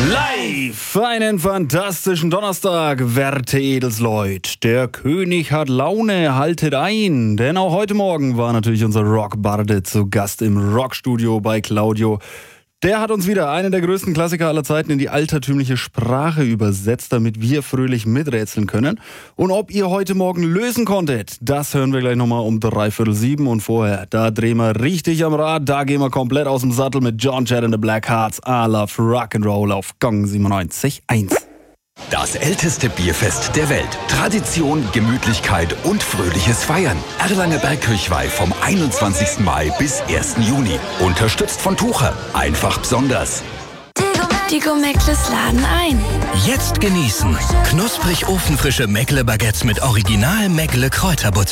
Live! Einen fantastischen Donnerstag, werte Edelsleut. Der König hat Laune, haltet ein. Denn auch heute Morgen war natürlich unser Rockbarde zu Gast im Rockstudio bei Claudio. Der hat uns wieder einen der größten Klassiker aller Zeiten in die altertümliche Sprache übersetzt, damit wir fröhlich miträtseln können. Und ob ihr heute Morgen lösen konntet, das hören wir gleich nochmal um 6:45. Und vorher, da drehen wir richtig am Rad, da gehen wir komplett aus dem Sattel mit John Jett and the Black Hearts. I love Rock'n'Roll auf Gong 97.1. Das älteste Bierfest der Welt. Tradition, Gemütlichkeit und fröhliches Feiern. Erlanger Bergkirchweih vom 21. Mai bis 1. Juni. Unterstützt von Tucher. Einfach besonders. Die Go-Meckles laden ein. Jetzt genießen. Knusprig ofenfrische Meckle-Baguettes mit Original Meckle Kräuterbutter.